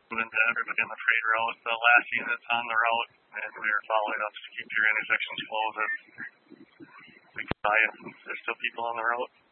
to everybody on the freight route. The last unit's on the route, and we are following up to keep your intersections closed as we can buy if there's still people on the route.